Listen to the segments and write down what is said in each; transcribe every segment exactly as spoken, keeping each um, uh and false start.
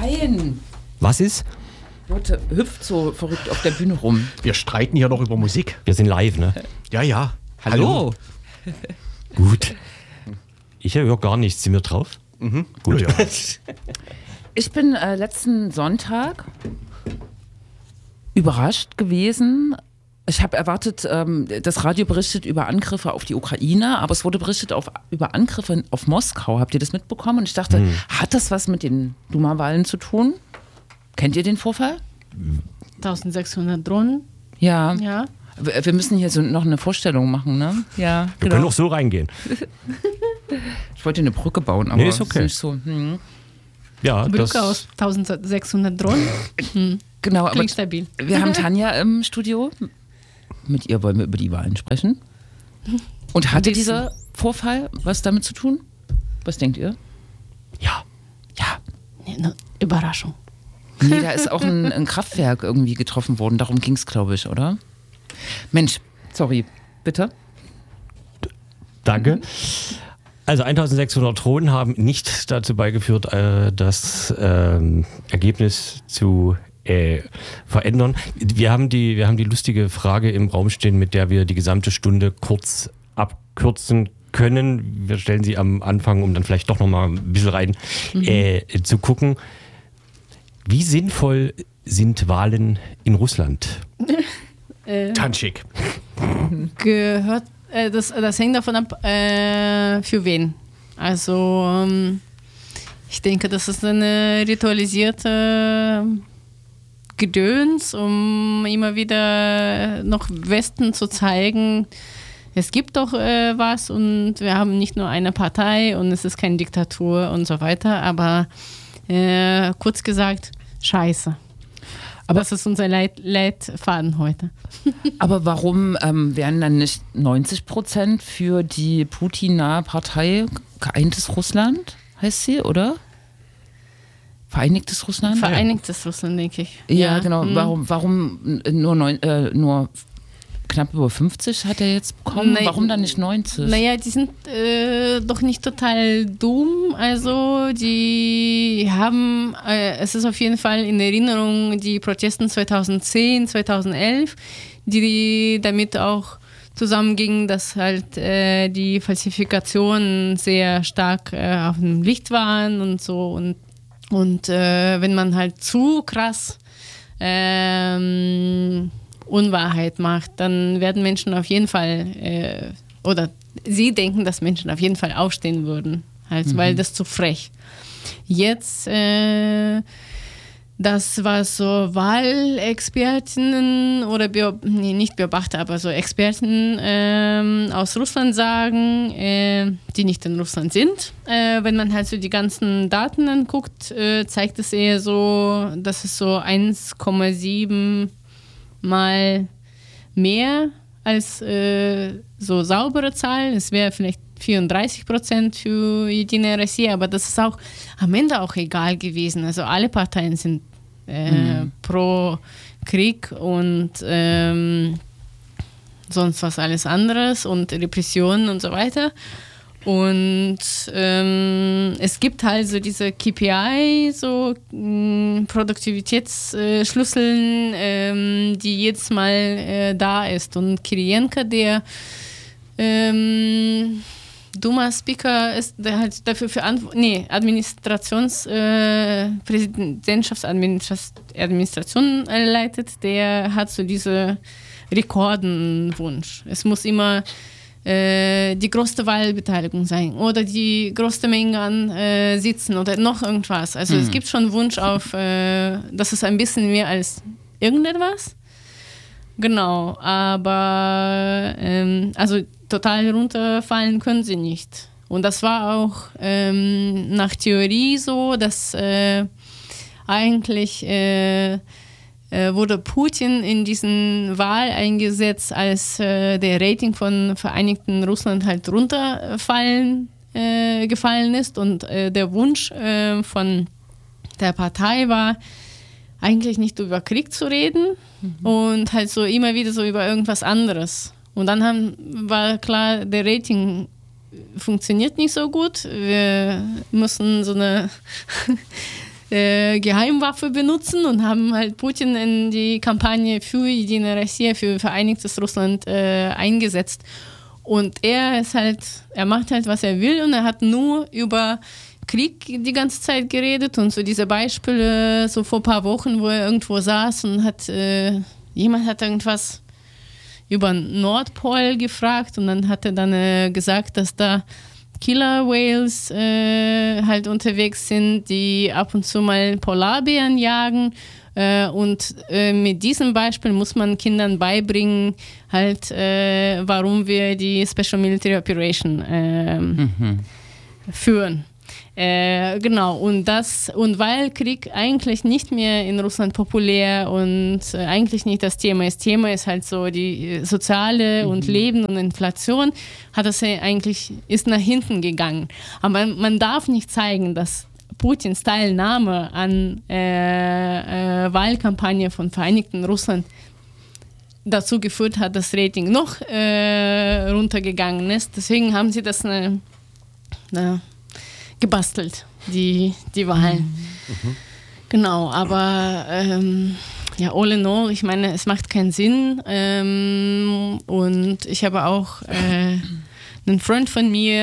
Nein. Was ist? Lotte hüpft so verrückt auf der Bühne rum. Wir streiten hier noch über Musik. Wir sind live, ne? Ja, ja. Hallo. Gut. Ich höre gar nichts. Sind wir drauf? Mhm. Gut. Ja, ja. Ich bin äh, letzten Sonntag überrascht gewesen. Ich habe erwartet, ähm, das Radio berichtet über Angriffe auf die Ukraine, aber es wurde berichtet auf, über Angriffe auf Moskau. Habt ihr das mitbekommen? Und ich dachte, hm. hat das was mit den Duma-Wahlen zu tun? Kennt ihr den Vorfall? eintausendsechshundert Drohnen. Ja. Ja. Wir, wir müssen hier so noch eine Vorstellung machen, ne? Ja. Wir genau. können auch so reingehen. Ich wollte eine Brücke bauen, aber nee, ist okay. Ist nicht so. Hm. Ja, Brücke das aus eintausendsechshundert Drohnen. Hm. Genau, aber klingt stabil. Wir haben Tanja im Studio. Mit ihr wollen wir über die Wahlen sprechen. Und hatte dieser Vorfall was damit zu tun? Was denkt ihr? Ja. Ja. Nee, ne Überraschung. Nee, da ist auch ein, ein Kraftwerk irgendwie getroffen worden. Darum ging es, glaube ich, oder? Mensch, sorry, bitte. Danke. Also eintausendsechshundert Drohnen haben nicht dazu beigeführt, äh, das ähm, Ergebnis zu äh, verändern. Wir haben, die, wir haben die lustige Frage im Raum stehen, mit der wir die gesamte Stunde kurz abkürzen können. Wir stellen sie am Anfang, um dann vielleicht doch nochmal ein bisschen rein mhm. äh, zu gucken. Wie sinnvoll sind Wahlen in Russland? äh, Tanschik. Gehört, äh, das, das hängt davon ab, äh, für wen. Also ähm, ich denke, das ist eine ritualisierte Gedöns, um immer wieder noch Westen zu zeigen, es gibt doch äh, was und wir haben nicht nur eine Partei und es ist keine Diktatur und so weiter, aber äh, kurz gesagt, scheiße. Aber das ist unser Leit Leitfaden heute. Aber warum ähm, wären dann nicht neunzig Prozent für die Putin-nahe Partei Geeintes Russland, heißt sie, oder? Vereinigtes Russland? Vereinigtes ja. Russland, denke ich. Ja, ja. genau. Hm. Warum, warum nur, neun, äh, nur knapp über fünfzig hat er jetzt bekommen? Na, warum dann nicht neunzig? Naja, die sind äh, doch nicht total dumm. Also die haben, äh, es ist auf jeden Fall in Erinnerung die Proteste zweitausendzehn, zweitausendelf, die damit auch zusammengingen, dass halt äh, die Falsifikationen sehr stark äh, auf dem Licht waren und so. Und, und äh, wenn man halt zu krass ähm, Unwahrheit macht, dann werden Menschen auf jeden Fall, äh, oder sie denken, dass Menschen auf jeden Fall aufstehen würden, halt, mhm. weil das zu frech. Jetzt, äh, das, was so Wahlexpertinnen oder Bio, nee, nicht Beobachter, aber so Experten äh, aus Russland sagen, äh, die nicht in Russland sind, äh, wenn man halt so die ganzen Daten anguckt, äh, zeigt es eher so, dass es so eins Komma sieben mal mehr als äh, so saubere Zahlen. Es wäre vielleicht vierunddreißig Prozent für Jedinaja Rossiya, aber das ist auch am Ende auch egal gewesen. Also alle Parteien sind äh, mhm. pro Krieg und ähm, sonst was alles anderes und Repressionen und so weiter. Und ähm, es gibt halt so diese K P I, so mh, Produktivitätsschlüsseln, ähm, die jetzt mal äh, da ist. Und Kirienko, der ähm, Duma-Speaker ist, der halt dafür verantwortlich, nee, Administrations-, äh, Präsidentschaftsadministration äh, leitet, der hat so diese Rekordenwunsch. Es muss immer die größte Wahlbeteiligung sein oder die größte Menge an äh, Sitzen oder noch irgendwas. Also mhm. es gibt schon Wunsch auf, äh, das ist ein bisschen mehr als irgendetwas. Genau, aber ähm, also total runterfallen können sie nicht. Und das war auch ähm, nach Theorie so, dass äh, eigentlich äh, wurde Putin in diesen Wahl eingesetzt, als äh, der Rating von Vereinigten Russland halt runterfallen äh, gefallen ist und äh, der Wunsch äh, von der Partei war, eigentlich nicht über Krieg zu reden mhm. und halt so immer wieder so über irgendwas anderes. Und dann haben, war klar, der Rating funktioniert nicht so gut. Wir müssen so eine äh, Geheimwaffe benutzen und haben halt Putin in die Kampagne für Единая Россия, für Vereinigtes Russland äh, eingesetzt. Und er ist halt, er macht halt, was er will und er hat nur über Krieg die ganze Zeit geredet und so diese Beispiele, so vor ein paar Wochen, wo er irgendwo saß und hat, äh, jemand hat irgendwas über Nordpol gefragt und dann hat er dann äh, gesagt, dass da Killer Whales äh, halt unterwegs sind, die ab und zu mal Polarbären jagen. Äh, und äh, mit diesem Beispiel muss man Kindern beibringen, halt, äh, warum wir die Special Military Operation äh, mhm. führen. Äh, genau, und das, und weil Krieg eigentlich nicht mehr in Russland populär und äh, eigentlich nicht das Thema ist, Thema ist halt so die soziale mhm. und Leben und Inflation, hat das ja eigentlich, ist nach hinten gegangen. Aber man, man darf nicht zeigen, dass Putins Teilnahme an äh, äh, Wahlkampagne von Vereinigten Russland dazu geführt hat, dass das Rating noch äh, runtergegangen ist. Deswegen haben sie das eine, eine gebastelt, die, die Wahlen. Mhm. Genau, aber ähm, ja, all in all, ich meine, es macht keinen Sinn. Ähm, und ich habe auch äh, einen Freund von mir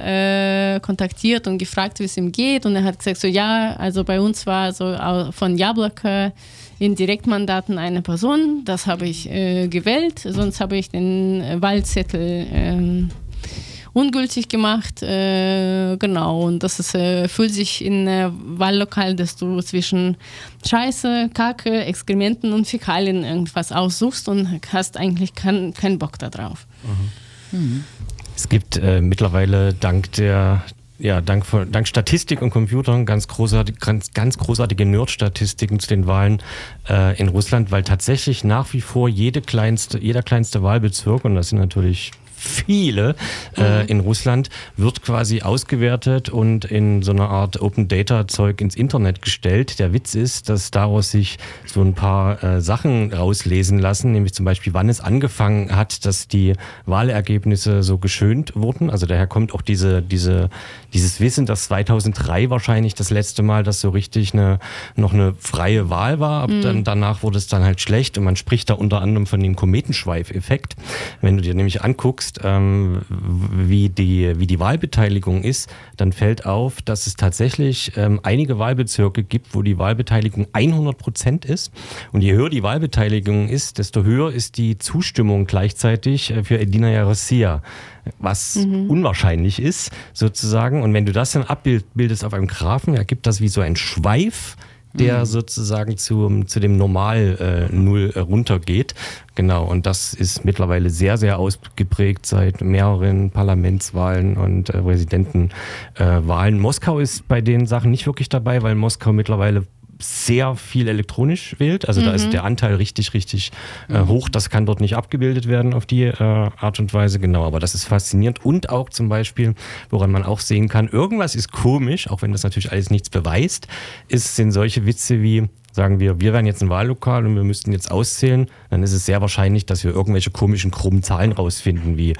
äh, kontaktiert und gefragt, wie es ihm geht. Und er hat gesagt, so ja, also bei uns war so von Jabloko in Direktmandaten eine Person. Das habe ich äh, gewählt, sonst habe ich den Wahlzettel ähm, ungültig gemacht, äh, genau, und das ist, äh, fühlt sich in äh, Wahllokal, dass du zwischen Scheiße, Kacke, Exkrementen und Fäkalien irgendwas aussuchst und hast eigentlich keinen kein Bock da drauf. Mhm. Mhm. Es gibt äh, mittlerweile dank der Ja, dank, dank Statistik und Computern ganz großartige, ganz, ganz großartige Nerd-Statistiken zu den Wahlen äh, in Russland, weil tatsächlich nach wie vor jede kleinste, jeder kleinste Wahlbezirk, und das sind natürlich viele äh, in Russland, wird quasi ausgewertet und in so eine Art Open-Data-Zeug ins Internet gestellt. Der Witz ist, dass daraus sich so ein paar äh, Sachen rauslesen lassen, nämlich zum Beispiel, wann es angefangen hat, dass die Wahlergebnisse so geschönt wurden. Also daher kommt auch diese, diese, dieses Wissen, dass zweitausenddrei wahrscheinlich das letzte Mal, dass so richtig eine, noch eine freie Wahl war. Mhm. Dann, danach wurde es dann halt schlecht und man spricht da unter anderem von dem Kometenschweif-Effekt. Wenn du dir nämlich anguckst, Ähm, wie die, wie die Wahlbeteiligung ist, dann fällt auf, dass es tatsächlich ähm, einige Wahlbezirke gibt, wo die Wahlbeteiligung hundert Prozent ist. Und je höher die Wahlbeteiligung ist, desto höher ist die Zustimmung gleichzeitig für Единая Россия, was mhm. unwahrscheinlich ist, sozusagen. Und wenn du das dann abbildest auf einem Graphen, ergibt das wie so ein Schweif, der mhm. sozusagen zu, zu dem Normal äh, Null äh, runtergeht. Genau, und das ist mittlerweile sehr, sehr ausgeprägt seit mehreren Parlamentswahlen und äh, Präsidentenwahlen. Äh, Moskau ist bei den Sachen nicht wirklich dabei, weil Moskau mittlerweile sehr viel elektronisch wählt. Also mhm. da ist der Anteil richtig, richtig äh, hoch. Das kann dort nicht abgebildet werden auf die äh, Art und Weise. Genau, aber das ist faszinierend. Und auch zum Beispiel, woran man auch sehen kann, irgendwas ist komisch, auch wenn das natürlich alles nichts beweist, ist, sind solche Witze wie, sagen wir, wir wären jetzt ein Wahllokal und wir müssten jetzt auszählen, dann ist es sehr wahrscheinlich, dass wir irgendwelche komischen, krummen Zahlen rausfinden, wie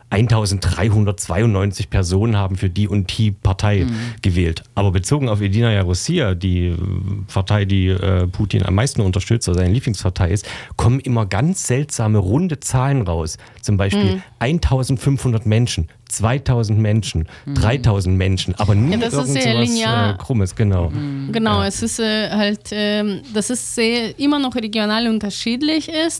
eintausenddreihundertzweiundneunzig Personen haben für die und die Partei mhm. gewählt. Aber bezogen auf Единая Россия, die Partei, die äh, Putin am meisten unterstützt, oder seine Lieblingspartei ist, kommen immer ganz seltsame, runde Zahlen raus. Zum Beispiel mhm. eintausendfünfhundert Menschen, zweitausend Menschen, mhm. dreitausend Menschen, aber nie ja, irgend sowas äh, Krummes. Genau, mhm. genau ja. Es ist äh, halt, äh, dass es sehr, immer noch regional unterschiedlich ist.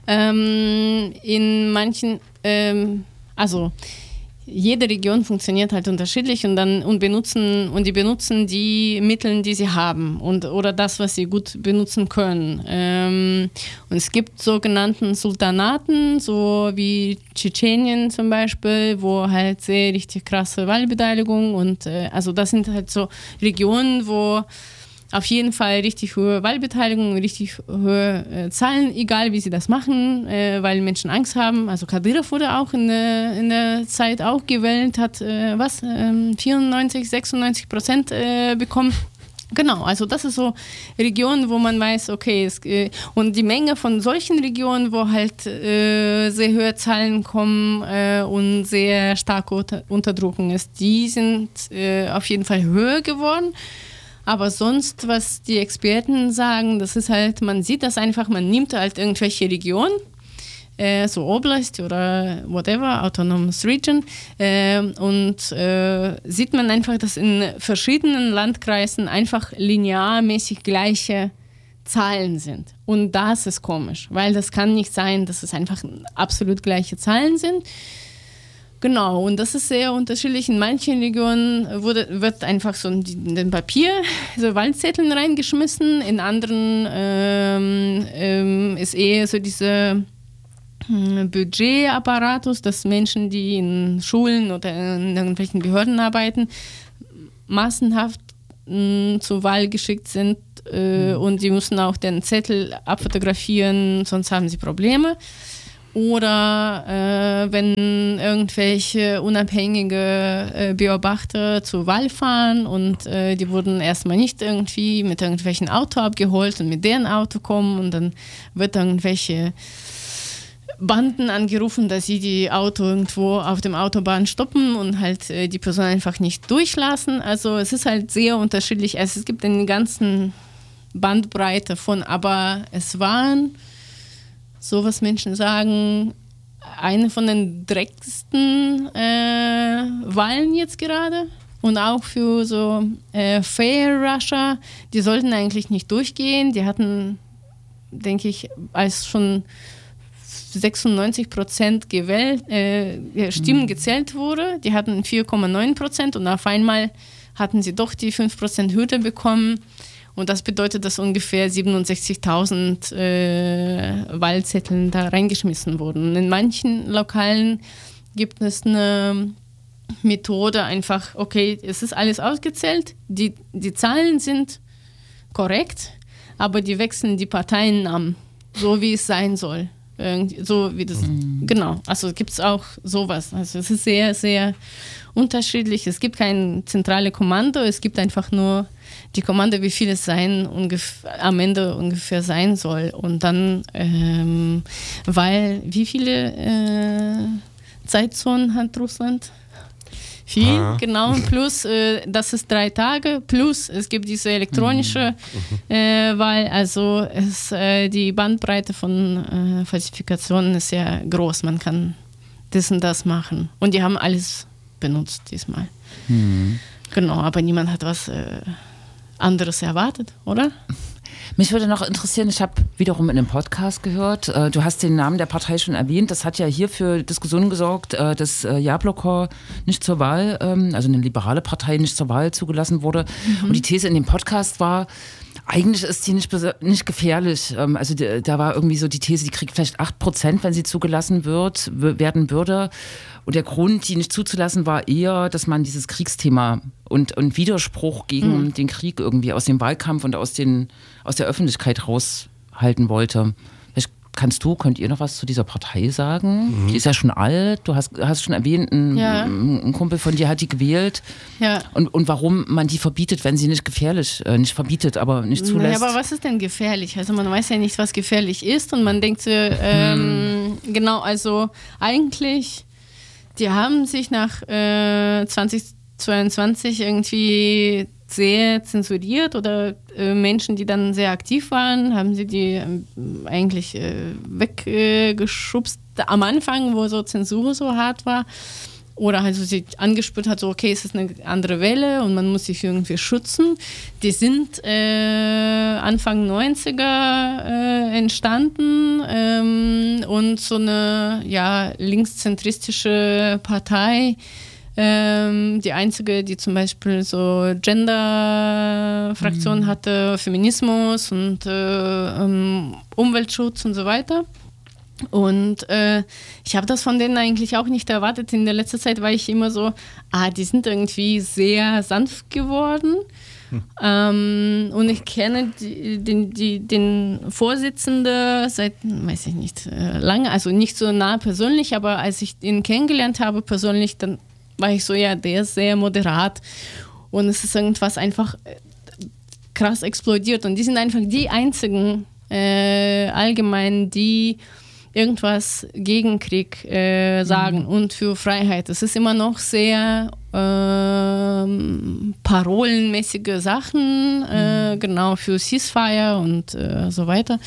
Ähm, in manchen ähm, Also jede Region funktioniert halt unterschiedlich und dann und benutzen und die benutzen die Mittel, die sie haben und oder das, was sie gut benutzen können. Ähm, und es gibt sogenannten Sultanaten, so wie Tschetschenien zum Beispiel, wo halt sehr richtig krasse Wahlbeteiligung und äh, also das sind halt so Regionen, wo auf jeden Fall richtig hohe Wahlbeteiligung, richtig hohe äh, Zahlen, egal wie sie das machen, äh, weil Menschen Angst haben. Also Kadyrov wurde auch in der, in der Zeit auch gewählt, hat äh, was, äh, vierundneunzig, sechsundneunzig Prozent äh, bekommen. Genau, also das ist so Regionen, wo man weiß, okay, es, äh, und die Menge von solchen Regionen, wo halt äh, sehr hohe Zahlen kommen äh, und sehr starke Unter- Unterdrückung ist, die sind äh, auf jeden Fall höher geworden. Aber sonst, was die Experten sagen, das ist halt, man sieht das einfach, man nimmt halt irgendwelche Regionen, äh, so Oblast oder whatever, Autonomous Region, äh, und äh, sieht man einfach, dass in verschiedenen Landkreisen einfach linearmäßig gleiche Zahlen sind. Und das ist komisch, weil das kann nicht sein, dass es einfach absolut gleiche Zahlen sind. Genau, und das ist sehr unterschiedlich. In manchen Regionen wurde, wird einfach so in den Papier, so Wahlzetteln reingeschmissen, in anderen ähm, ähm, ist eher so dieser hm, Budgetapparatus, dass Menschen, die in Schulen oder in irgendwelchen Behörden arbeiten, massenhaft mh, zur Wahl geschickt sind äh, mhm. und die müssen auch den Zettel abfotografieren, sonst haben sie Probleme. Oder äh, wenn irgendwelche unabhängige äh, Beobachter zur Wahl fahren und äh, die wurden erstmal nicht irgendwie mit irgendwelchen Auto abgeholt und mit deren Auto kommen und dann wird irgendwelche Banden angerufen, dass sie die Auto irgendwo auf dem Autobahn stoppen und halt äh, die Person einfach nicht durchlassen. Also es ist halt sehr unterschiedlich. Also es gibt eine ganze Bandbreite von, aber es waren, so was Menschen sagen, eine von den dreckigsten äh, Wahlen jetzt gerade. Und auch für so äh, Fair Russia, die sollten eigentlich nicht durchgehen. Die hatten, denke ich, als schon sechsundneunzig Prozent gewählt, äh, Stimmen mhm. gezählt wurde, die hatten vier Komma neun Prozent und auf einmal hatten sie doch die fünf Prozent Hürde bekommen. Und das bedeutet, dass ungefähr siebenundsechzigtausend äh, Wahlzetteln da reingeschmissen wurden. Und in manchen Lokalen gibt es eine Methode einfach, okay, es ist alles ausgezählt, die, die Zahlen sind korrekt, aber die wechseln die Parteiennamen, so wie es sein soll. Irgendwie, so wie das, mhm. genau, also gibt es auch sowas. Also es ist sehr, sehr unterschiedlich. Es gibt kein zentrales Kommando, es gibt einfach nur die Kommando, wie viel es sein ungefähr, am Ende ungefähr sein soll. Und dann, ähm, weil, wie viele äh, Zeitzonen hat Russland? Viel, ah. genau, plus äh, das ist drei Tage, plus es gibt diese elektronische mhm. äh, Wahl, also es, äh, die Bandbreite von äh, Falsifikationen ist sehr groß, man kann das und das machen. Und die haben alles benutzt diesmal. Mhm. Genau, aber niemand hat was äh, anderes erwartet, oder? Mich würde noch interessieren, ich habe wiederum in einem Podcast gehört, äh, du hast den Namen der Partei schon erwähnt, das hat ja hier für Diskussionen gesorgt, äh, dass äh, Jabloko nicht zur Wahl, ähm, also eine liberale Partei nicht zur Wahl zugelassen wurde. Mhm. Und die These in dem Podcast war, eigentlich ist sie nicht, nicht gefährlich. Ähm, also die, da war irgendwie so die These, die kriegt vielleicht acht Prozent, wenn sie zugelassen wird, werden würde. Und der Grund, die nicht zuzulassen, war eher, dass man dieses Kriegsthema und, und Widerspruch gegen mhm. den Krieg irgendwie aus dem Wahlkampf und aus, den, aus der Öffentlichkeit raushalten wollte. Vielleicht kannst du, könnt ihr noch was zu dieser Partei sagen? Mhm. Die ist ja schon alt, du hast, hast schon erwähnt, ein, ja. ein Kumpel von dir hat die gewählt. Ja. Und, und warum man die verbietet, wenn sie nicht gefährlich, äh, nicht verbietet, aber nicht zulässt. Ja, aber was ist denn gefährlich? Also man weiß ja nicht, was gefährlich ist und man denkt so, ähm, mhm. genau, also eigentlich... Die haben sich nach äh, zweitausendzweiundzwanzig irgendwie sehr zensuriert oder äh, Menschen, die dann sehr aktiv waren, haben sie die äh, eigentlich äh, weggeschubst äh, am Anfang, wo so Zensur so hart war. Oder also sie angespürt hat, so okay, es ist eine andere Welle und man muss sich irgendwie schützen. Die sind äh, Anfang neunziger äh, entstanden ähm, und so eine ja, linkszentristische Partei, ähm, die einzige, die zum Beispiel so Gender-Fraktion mhm. hatte, Feminismus und äh, ähm, Umweltschutz und so weiter. Und äh, ich habe das von denen eigentlich auch nicht erwartet. In der letzten Zeit war ich immer so, ah, die sind irgendwie sehr sanft geworden. Hm. Ähm, und ich kenne die, den, die, den Vorsitzenden seit, weiß ich nicht, äh, lange, also nicht so nah persönlich, aber als ich ihn kennengelernt habe persönlich, dann war ich so, ja, der ist sehr moderat. Und es ist irgendwas einfach krass explodiert. Und die sind einfach die einzigen äh, allgemein, die irgendwas gegen Krieg äh, sagen mhm. und für Freiheit. Es ist immer noch sehr, äh, ähm, parolenmäßige Sachen, äh, mhm. genau, für Ceasefire und äh, so weiter.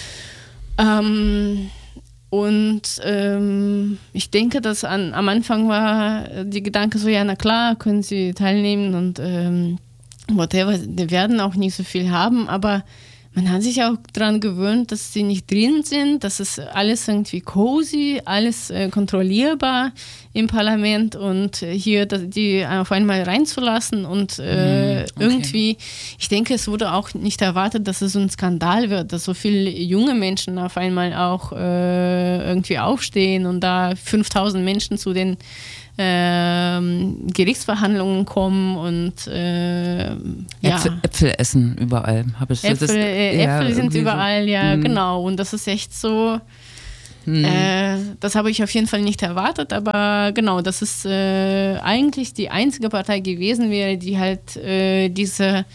Ähm, und ähm, ich denke, dass an, am Anfang war die Gedanke so, ja, na klar, können sie teilnehmen und ähm, whatever, die werden auch nicht so viel haben, aber man hat sich auch daran gewöhnt, dass sie nicht drin sind, dass es alles irgendwie cozy, alles äh, kontrollierbar im Parlament und äh, hier das, die auf einmal reinzulassen und äh, mm, okay. irgendwie, ich denke, es wurde auch nicht erwartet, dass es so ein Skandal wird, dass so viele junge Menschen auf einmal auch äh, irgendwie aufstehen und da fünftausend Menschen zu den Ähm, Gerichtsverhandlungen kommen und äh, ja. Äpfel, Äpfel essen überall. Habe ich Äpfel, das, äh, ja, Äpfel sind überall, so, ja, mh. genau. Und das ist echt so, hm. äh, das habe ich auf jeden Fall nicht erwartet, aber genau, das ist äh, eigentlich die einzige Partei gewesen wäre, die halt äh, diese,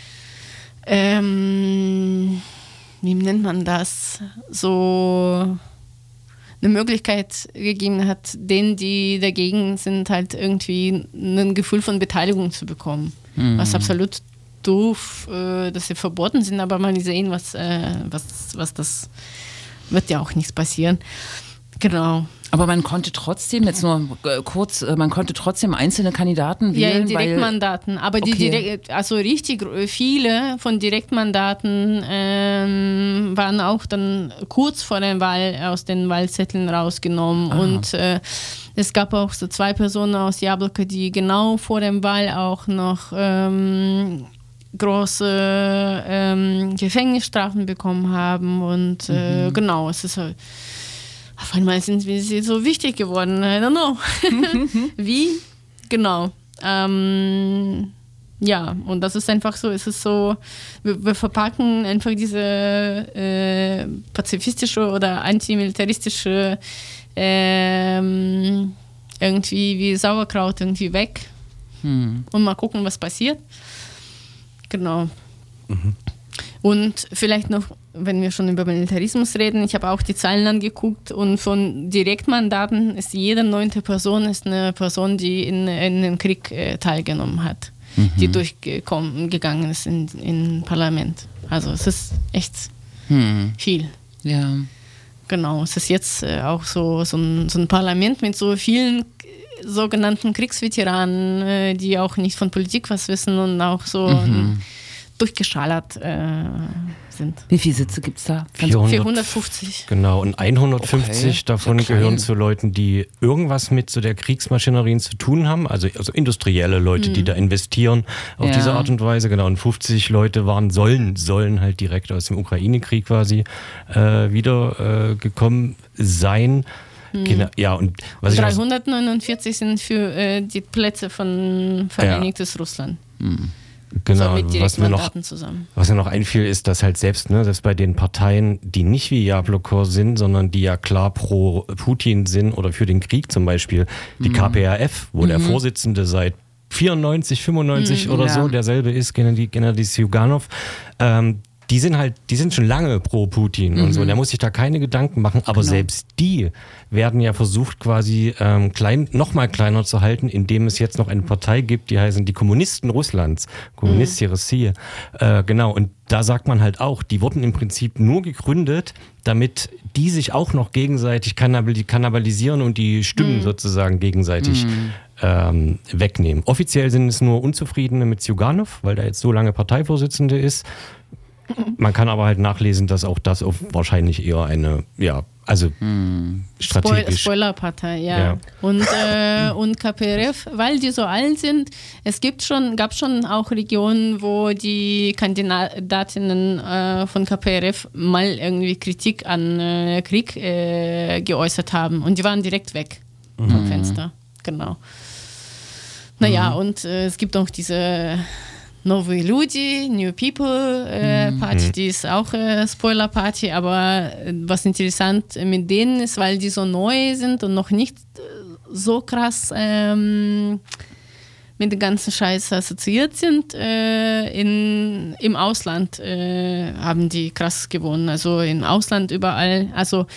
ähm, wie nennt man das, so eine Möglichkeit gegeben hat, denen, die dagegen sind, halt irgendwie ein Gefühl von Beteiligung zu bekommen. Mhm. Was absolut doof, äh, dass sie verboten sind, aber mal sehen, was, äh, was, was das wird ja auch nichts passieren. Genau. Aber man konnte trotzdem, jetzt nur äh, kurz, äh, man konnte trotzdem einzelne Kandidaten wählen. Ja, Direktmandaten. Aber die okay. direkt, also richtig viele von Direktmandaten ähm, waren auch dann kurz vor der Wahl aus den Wahlzetteln rausgenommen. Aha. Und äh, es gab auch so zwei Personen aus Jabloko, die genau vor der Wahl auch noch ähm, große ähm, Gefängnisstrafen bekommen haben. Und äh, mhm. genau, es ist halt auf einmal sind sie so wichtig geworden. I don't know. Wie? Genau. Ähm, ja, und das ist einfach so, es ist so, wir, wir verpacken einfach diese äh, pazifistische oder antimilitaristische ähm, irgendwie wie Sauerkraut irgendwie weg hm. und mal gucken, was passiert. Genau. Mhm. Und vielleicht noch, wenn wir schon über Militarismus reden, ich habe auch die Zahlen angeguckt und von Direktmandaten ist jede neunte Person ist eine Person, die in, in einem Krieg äh, teilgenommen hat, mhm. die durchgegangen ist in, in Parlament. Also es ist echt mhm. viel. Ja. Genau, es ist jetzt äh, auch so, so, ein, so ein Parlament mit so vielen sogenannten Kriegsveteranen, äh, die auch nicht von Politik was wissen und auch so mhm. durchgeschallert äh, sind. Wie viele Sitze gibt es da? vierhundertfünfzig. Genau, und hundertfünfzig okay. davon ja, gehören zu Leuten, die irgendwas mit so der Kriegsmaschinerie zu tun haben, also, also industrielle Leute, mhm. die da investieren auf ja. diese Art und Weise. Genau, und fünfzig Leute waren, sollen, sollen halt direkt aus dem Ukraine-Krieg quasi äh, wieder äh, gekommen sein. Mhm. Genau, ja, und was dreihundertneunundvierzig ich sind für äh, die Plätze von Vereinigtes ja. Russland. Mhm. Genau, so mit was mir, noch, zusammen. was mir noch einfiel, ist, dass halt selbst, ne, dass bei den Parteien, die nicht wie Jabloko sind, sondern die ja klar pro Putin sind oder für den Krieg zum Beispiel, die mhm. K P R F, wo mhm. der Vorsitzende seit vierundneunzig, fünfundneunzig mhm, oder ja. so derselbe ist, Gennady, Gennady Zyuganov, ähm, die sind halt, die sind schon lange pro Putin mhm. und so. Und der muss sich da keine Gedanken machen. Aber genau. selbst die werden ja versucht, quasi ähm, klein, noch mal kleiner zu halten, indem es jetzt noch eine Partei gibt, die heißen die Kommunisten Russlands, Kommunistische Россия. Äh, genau. Und da sagt man halt auch, die wurden im Prinzip nur gegründet, damit die sich auch noch gegenseitig kannibalisieren und die Stimmen mhm. sozusagen gegenseitig mhm. ähm, wegnehmen. Offiziell sind es nur Unzufriedene mit Zyuganov, weil der jetzt so lange Parteivorsitzende ist. Man kann aber halt nachlesen, dass auch das auf wahrscheinlich eher eine, ja, also hm. strategisch. Spoilerpartei, ja. ja. Und, äh, und K P R F, weil die so alt sind, es gibt schon, gab schon auch Regionen, wo die Kandidatinnen äh, von K P R F mal irgendwie Kritik an äh, Krieg äh, geäußert haben und die waren direkt weg mhm. vom Fenster. Genau. Naja, mhm. und äh, es gibt auch diese Nowe Люди, New People äh, Party, mhm. die ist auch äh, Spoiler-Party, aber äh, was interessant mit denen ist, weil die so neu sind und noch nicht äh, so krass ähm, mit dem ganzen Scheiß assoziiert sind, äh, in, im Ausland äh, haben die krass gewonnen, also im Ausland überall, also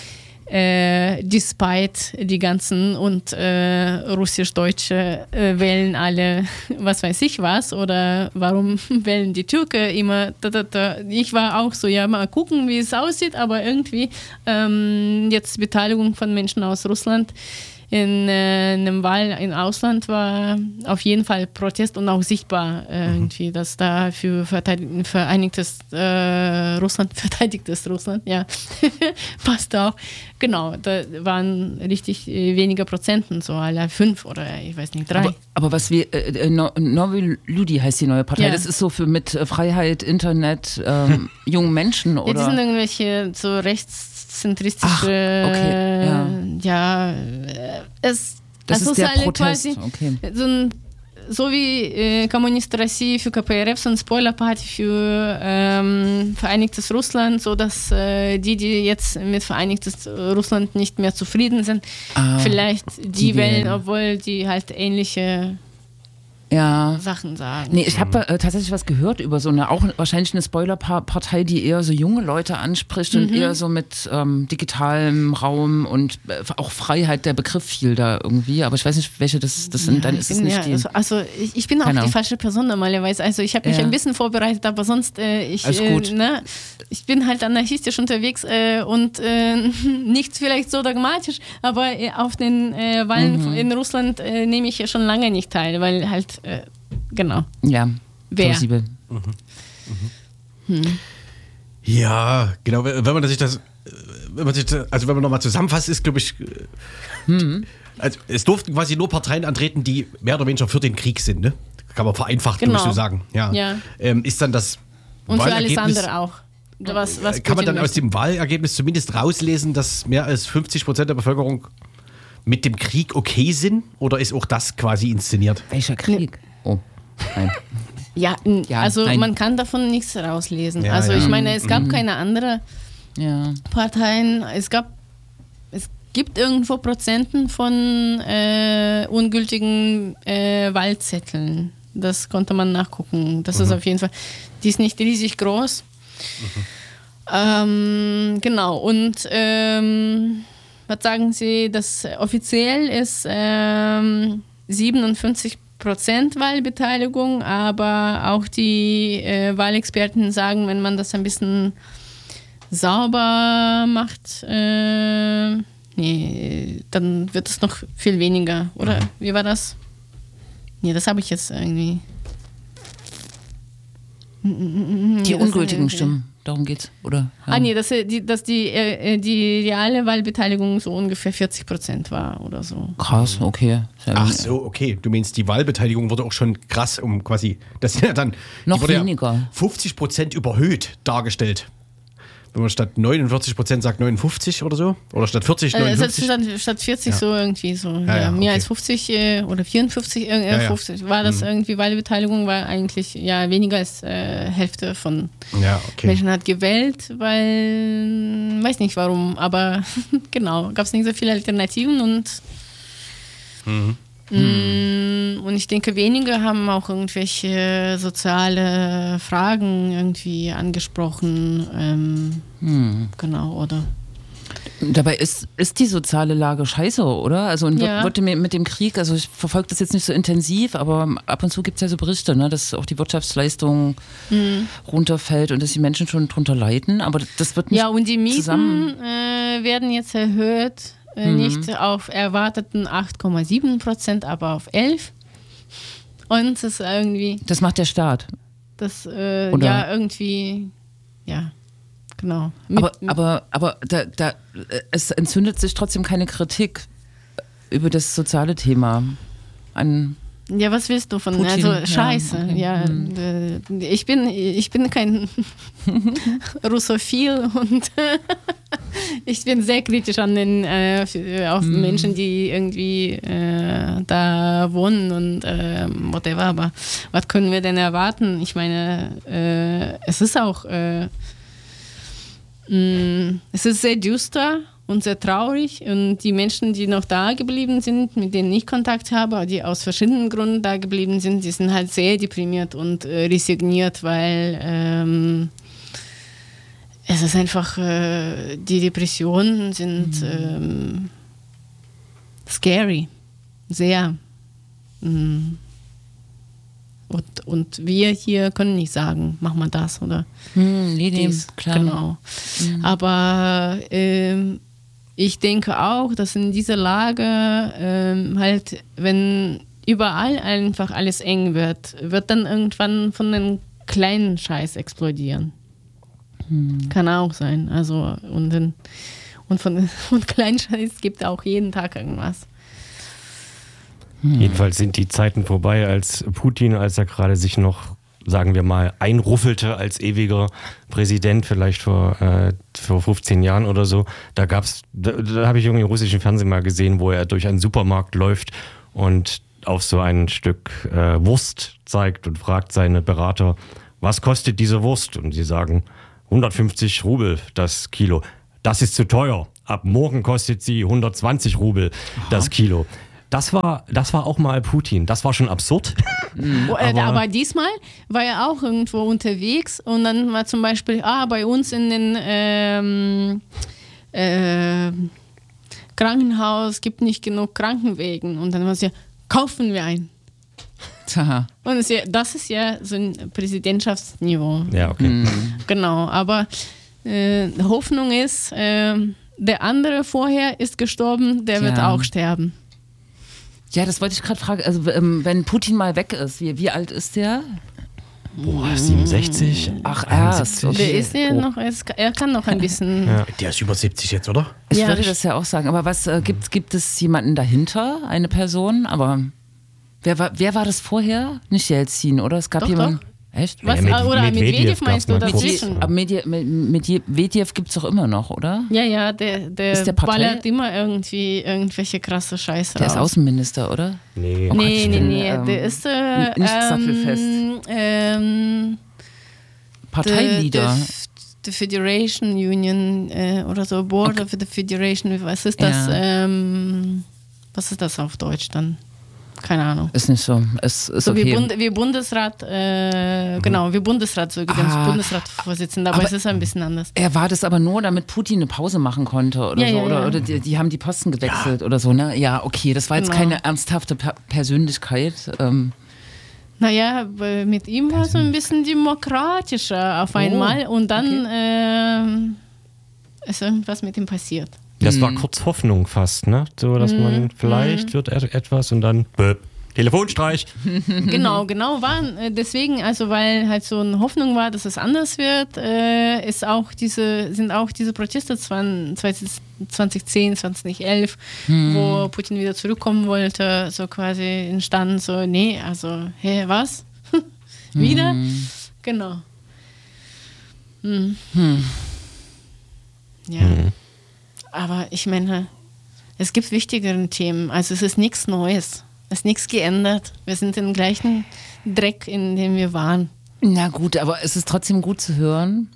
äh, despite die ganzen und äh, russisch-deutsche äh, wählen alle, was weiß ich was, oder warum wählen die Türken immer, da, da, da. Ich war auch so, ja, mal gucken, wie es aussieht, aber irgendwie ähm, jetzt Beteiligung von Menschen aus Russland in äh, einem Wahl im Ausland war auf jeden Fall Protest und auch sichtbar äh, irgendwie, dass da für verteidig- vereinigtes äh, Russland, verteidigtes Russland, ja, passt auch. Genau, da waren richtig äh, weniger Prozenten, so alle fünf oder ich weiß nicht, drei. Aber, aber was wir, äh, no, Novi Ludi heißt die neue Partei, Ja. das ist so für mit äh, Freiheit, Internet, ähm, jungen Menschen, Ja, die oder? sind irgendwelche so rechtszentristische, Ach, okay, ja. ja, äh, es, Das also ist der alle Protest, quasi okay. so, ein, so wie äh, Kommunist России für K P R F, so ein Spoilerparty für ähm, Vereinigtes Russland, so dass äh, die, die jetzt mit Vereinigtes Russland nicht mehr zufrieden sind, Ah, vielleicht die, die wählen, wählen. obwohl die halt ähnliche Ja. Sachen sagen. Nee, ich habe äh, tatsächlich was gehört über so eine, auch wahrscheinlich eine Spoiler-Partei, die eher so junge Leute anspricht und eher so mit ähm, digitalem Raum und äh, auch Freiheit, der Begriff fiel da irgendwie, aber ich weiß nicht, welche das, das sind, dann Ja, ist ich es bin, nicht ja, die. also, also ich, ich bin auch Keine die Ahnung. falsche Person normalerweise. Also ich habe mich Ja. ein bisschen vorbereitet, aber sonst äh, ich, Alles gut. Äh, ne, ich bin halt anarchistisch unterwegs äh, und äh, nicht vielleicht so dogmatisch, aber äh, auf den äh, Wahlen Mhm. in Russland äh, nehme ich ja schon lange nicht teil, weil halt äh, genau. Ja, Wer? plausibel. Ja, genau, wenn man sich das, wenn man sich das, also wenn man nochmal zusammenfasst, ist, glaube ich, also es durften quasi nur Parteien antreten, die mehr oder weniger für den Krieg sind, ne? Kann man vereinfacht, Genau. glaube ich, so sagen. Ja. Ja. Ähm, ist dann das Und für alles Wahlergebnis- andere auch. Was, was Kann man Putin dann aus möchte. dem Wahlergebnis zumindest rauslesen, dass mehr als fünfzig Prozent der Bevölkerung mit dem Krieg okay sind? Oder ist auch das quasi inszeniert? Welcher Krieg? Oh, nein. Ja, n- Ja, also nein. man kann davon nichts rauslesen. Ja, also ja. ich meine, es gab keine andere Ja. Parteien. Es gab, es gibt irgendwo Prozenten von äh, ungültigen äh, Wahlzetteln. Das konnte man nachgucken. Das ist auf jeden Fall, die ist nicht riesig groß. Ähm, genau. Und ähm, was sagen Sie, das offiziell ist ähm, siebenundfünfzig Prozent Wahlbeteiligung, aber auch die äh, Wahlexperten sagen, wenn man das ein bisschen sauber macht, äh, nee, dann wird es noch viel weniger. Oder wie war das? Nee, das habe ich jetzt irgendwie. Die das- ungültigen äh, Stimmen, darum geht's, oder? Ja. Ah nee, dass, äh, die, dass die, äh, die reale Wahlbeteiligung so ungefähr vierzig Prozent war oder so. Krass, okay. Sehr Ach wenig. so, okay. Du meinst, die Wahlbeteiligung wurde auch schon krass um quasi, das sind ja dann die Noch wurde ja weniger. fünfzig Prozent überhöht dargestellt. Wenn man statt neunundvierzig Prozent sagt neunundfünfzig oder so, oder statt vierzig, Also neunundfünfzig. statt, statt vierzig Ja. so irgendwie so. Ja, Ja, ja, mehr okay. als fünfzig äh, oder vierundfünfzig, äh, Ja, ja. fünfzig. War das irgendwie Wahlbeteiligung, war eigentlich ja weniger als äh, Hälfte von Ja, okay. Menschen hat gewählt, weil weiß nicht warum, aber genau, gab es nicht so viele Alternativen und Mm, und ich denke, wenige haben auch irgendwelche soziale Fragen irgendwie angesprochen. Ähm, Genau, oder? Dabei ist, ist die soziale Lage scheiße, oder? Also und wird, Ja. wird mir mit dem Krieg, also ich verfolge das jetzt nicht so intensiv, aber ab und zu gibt es ja so Berichte, ne, dass auch die Wirtschaftsleistung Mhm. runterfällt und dass die Menschen schon drunter leiden, aber das wird nicht Ja, und die Mieten zusammen. äh, werden jetzt erhöht, äh, nicht auf erwarteten acht Komma sieben Prozent, aber auf elf. Und es ist irgendwie, Das macht der Staat. das, äh, Oder- ja, irgendwie, ja, genau. Mit- Aber, aber, aber da, da, äh, es entzündet sich trotzdem keine Kritik über das soziale Thema an. Ja, was willst du von Putin, also ja, Scheiße, okay. ja. äh, Ich bin ich bin kein Russophil und ich bin sehr kritisch an den äh, für- auf Menschen, die irgendwie äh, da wohnen und äh, whatever. Aber was können wir denn erwarten? Ich meine, äh, es ist auch äh, mh, es ist sehr düster und sehr traurig und die Menschen, die noch da geblieben sind, mit denen ich Kontakt habe, die aus verschiedenen Gründen da geblieben sind, die sind halt sehr deprimiert und äh, resigniert, weil ähm, es ist einfach, äh, die Depressionen sind ähm, scary, sehr. Mm. Und, und wir hier können nicht sagen, mach mal das oder Hm, nee, nee, dies. klar. Genau. Aber ähm, ich denke auch, dass in dieser Lage ähm, halt, wenn überall einfach alles eng wird, wird dann irgendwann von den kleinen Scheiß explodieren. Hm. Kann auch sein. Also und, den, und von und kleinen Scheiß gibt auch jeden Tag irgendwas. Hm. Jedenfalls sind die Zeiten vorbei, als Putin, als er gerade sich noch, sagen wir mal, einruffelte als ewiger Präsident, vielleicht vor, äh, vor fünfzehn Jahren oder so. Da gab's, da, da habe ich irgendwie im russischen Fernsehen mal gesehen, wo er durch einen Supermarkt läuft und auf so ein Stück äh, Wurst zeigt und fragt seine Berater, was kostet diese Wurst? Und sie sagen, hundertfünfzig Rubel das Kilo. Das ist zu teuer. Ab morgen kostet sie hundertzwanzig Rubel das Kilo. Das war, das war auch mal Putin. Das war schon absurd. Mhm. aber, aber diesmal war er auch irgendwo unterwegs und dann war zum Beispiel, ah, bei uns in den ähm, äh, Krankenhaus gibt nicht genug Krankenwegen. Und dann war es ja, kaufen wir einen. Tja. Und es ist ja, das ist ja so ein Präsidentschaftsniveau. Ja, okay. Mhm. Genau, aber äh, Hoffnung ist, äh, der andere vorher ist gestorben, der wird Ja. auch sterben. Ja, das wollte ich gerade fragen. Also, ähm, wenn Putin mal weg ist, wie, wie alt ist der? Boah, siebenundsechzig? Ach, einundsiebzig. erst. Okay. Der ist ja Oh. noch, er kann noch ein bisschen. Ja. Der ist über siebzig jetzt, oder? Ich Ja. würde das ja auch sagen. Aber was äh, gibt, gibt es jemanden dahinter, eine Person? Aber wer war, wer war das vorher? Nicht Jelzin, oder? Es gab Doch, jemanden. doch. Echt? Was? Ja, mit- Ah, oder Medvedev Medvedev meinst du gab's mal kurz. dazwischen? Aber Medje- Medvedev gibt es doch immer noch, oder? Ja, ja, der, der, Ist der Partei- ballert immer irgendwie irgendwelche krasse Scheiße Der ist raus. Außenminister, oder? Nee. Oh Gott, Nee, ich nee, bin, nee, ähm, der ist äh, nicht sattelfest. ähm, ähm, Parteileader. The, the Federation Union äh, oder so, Board of the Federation, was ist das? Ja. Ähm, was ist das auf Deutsch dann? Keine Ahnung. Ist nicht so. Es ist So okay. wie, Bund, wie Bundesrat, äh, genau, wie Bundesrat, so gedöns, Ah. Bundesratvorsitzender, aber, Aber- es ist ein bisschen anders. Er war das aber nur, damit Putin eine Pause machen konnte oder Ja, so. ja, oder ja. oder die, die haben die Posten gewechselt oder so, ne? Ja, okay. Das war jetzt Genau. keine ernsthafte per Persönlichkeit. Ähm, Naja, weil mit ihm war es so ein bisschen demokratischer auf einmal und dann ähm, ist irgendwas mit ihm passiert. Das war kurz Hoffnung fast, ne? So, dass man vielleicht wird et- etwas und dann Böp. Telefonstreich. Genau, genau war äh, deswegen, also weil halt so eine Hoffnung war, dass es anders wird, äh, ist auch diese, sind auch diese Proteste zwanzig zehn, zwanzig elf, wo Putin wieder zurückkommen wollte, so quasi entstanden, so, nee, also, hä, was? Wieder? Genau. Hm. Ja. Aber ich meine, es gibt wichtigere Themen. Also es ist nichts Neues. Es ist nichts geändert. Wir sind im gleichen Dreck, in dem wir waren. na gut, aber es ist trotzdem gut zu hören.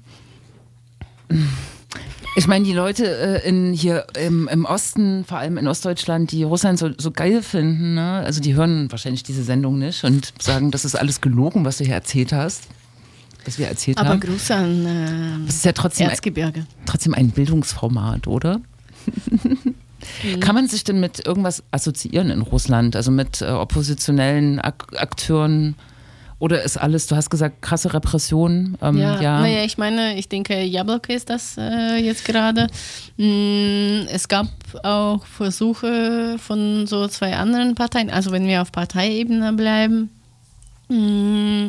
Ich meine, die Leute äh, in, hier im, im Osten, vor allem in Ostdeutschland, die Russland so, so geil finden, ne? Also die hören wahrscheinlich diese Sendung nicht und sagen, das ist alles gelogen, was du hier erzählt hast. Was wir erzählt Aber haben. Grüße an äh, Das ist ja trotzdem, Erzgebirge. trotzdem ein Bildungsformat, oder? Kann man sich denn mit irgendwas assoziieren in Russland? Also mit äh, oppositionellen Ak Akteuren? Oder ist alles, du hast gesagt, krasse Repression? Ähm, Ja, ja. naja, ich meine, ich denke, Jabloko ist das äh, jetzt gerade. Mm, es gab auch Versuche von so zwei anderen Parteien, also wenn wir auf Parteiebene bleiben. Mm,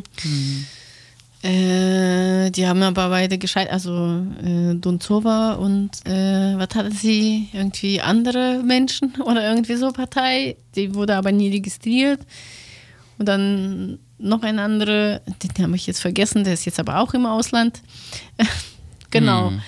äh, die haben aber beide gescheitert, also äh, Dontsova und äh, was hatte sie? Irgendwie andere Menschen oder irgendwie so Partei, die wurde aber nie registriert. Und dann noch ein anderer, den habe ich jetzt vergessen, der ist jetzt aber auch im Ausland. Genau. Hm.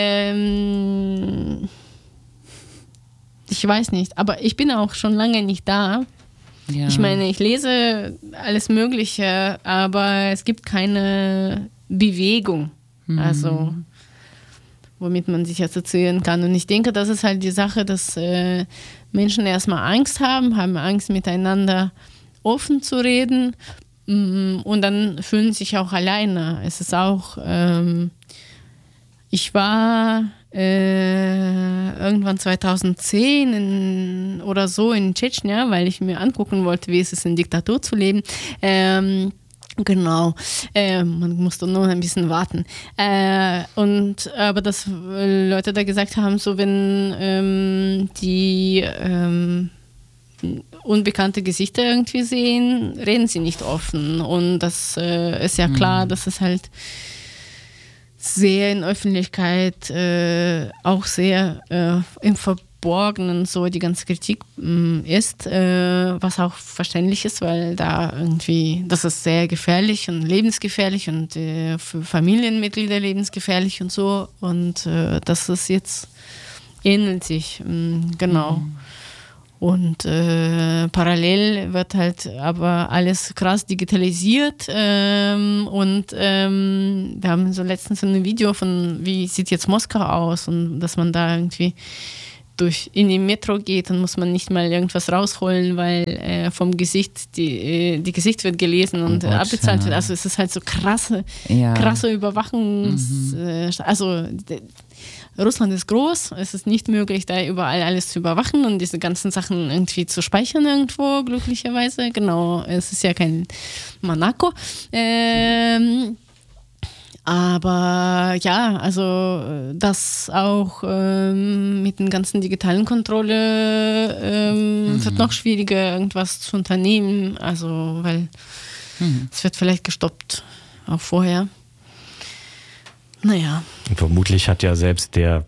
Ähm, ich weiß nicht, aber ich bin auch schon lange nicht da. ja. Ich meine, ich lese alles Mögliche, aber es gibt keine Bewegung, also womit man sich assoziieren kann. Und ich denke, das ist halt die Sache, dass äh, Menschen erstmal Angst haben, haben Angst miteinander offen zu reden mm, und dann fühlen sich auch alleine. Es ist auch, ähm, ich war äh, irgendwann zweitausendzehn in, oder so in Tschetschenien, weil ich mir angucken wollte, wie es ist, in Diktatur zu leben. Ähm, Genau, äh, man musste nur ein bisschen warten. Äh, und aber dass Leute da gesagt haben, so wenn ähm, die ähm, unbekannte Gesichter irgendwie sehen, reden sie nicht offen. Und das äh, ist ja klar, mhm. dass es halt sehr in Öffentlichkeit äh, auch sehr äh, im Verborgenen so die ganze Kritik mh, ist, äh, was auch verständlich ist, weil da irgendwie, das ist sehr gefährlich und lebensgefährlich und äh, für Familienmitglieder lebensgefährlich und so, und äh, das ist jetzt ähnelt sich, mh, genau. Mhm. Und äh, parallel wird halt aber alles krass digitalisiert ähm, und ähm, wir haben so letztens ein Video von, wie sieht jetzt Moskau aus, und dass man da irgendwie durch in die Metro geht, dann muss man nicht mal irgendwas rausholen, weil äh, vom Gesicht, die, äh, die Gesicht wird gelesen und oh Gott, abbezahlt ja. wird. Also es ist halt so krasse, ja. krasse Überwachungs... Mhm. Äh, also de, Russland ist groß, es ist nicht möglich, da überall alles zu überwachen und diese ganzen Sachen irgendwie zu speichern irgendwo, glücklicherweise. Genau, es ist ja kein Monaco. Ähm, aber ja, also das auch ähm, mit den ganzen digitalen Kontrolle ähm, mhm. wird noch schwieriger, irgendwas zu unternehmen. Also, weil mhm. es wird vielleicht gestoppt, auch vorher. Naja. Und vermutlich hat ja selbst der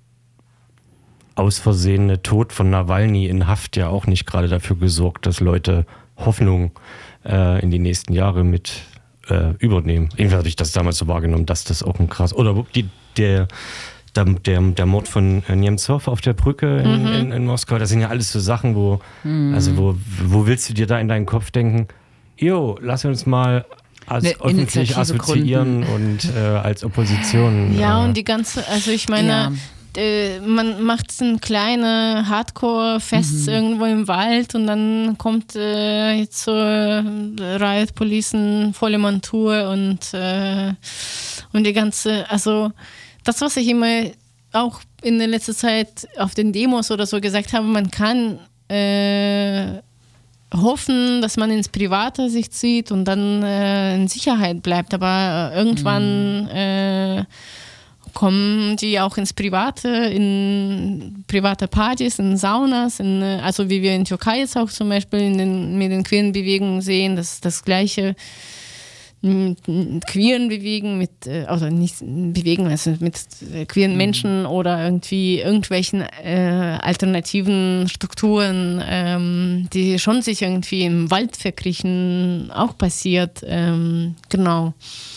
aus versehene Tod von Nawalny in Haft ja auch nicht gerade dafür gesorgt, dass Leute Hoffnung äh, in die nächsten Jahre mit äh, übernehmen. Irgendwie habe ich das damals so wahrgenommen, dass das auch ein krass... Oder die, der, der, der, der Mord von Nemtsov auf der Brücke in, mhm. in, in Moskau, das sind ja alles so Sachen, wo... Mhm. Also wo, wo willst du dir da in deinen Kopf denken, jo, lass uns mal... als ne, öffentlich assoziieren gründen. Und äh, als Opposition. Ja, äh, und die ganze, also ich meine, ja. äh, man macht ein kleine Hardcore-Fest mhm. irgendwo im Wald und dann kommt äh, jetzt so äh, Riot Policen, volle Montur und, äh, und die ganze, also das, was ich immer auch in der letzten Zeit auf den Demos oder so gesagt habe, man kann äh, hoffen, dass man ins Private sich zieht und dann äh, in Sicherheit bleibt, aber äh, irgendwann mhm. äh, kommen die auch ins Private, in private Partys, in Saunas, in, äh, also wie wir in Türkei jetzt auch zum Beispiel in den, mit den queeren Bewegungen sehen, das das gleiche mit queeren Bewegen, mit, äh, also nicht Bewegen, also mit äh, queeren mhm. Menschen oder irgendwie irgendwelchen äh, alternativen Strukturen, ähm, die schon sich irgendwie im Wald verkriechen, auch passiert. Ähm, genau.